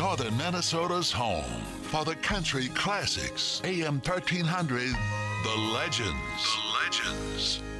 Northern Minnesota's home for the country classics. AM 1300, The Legends. The Legends.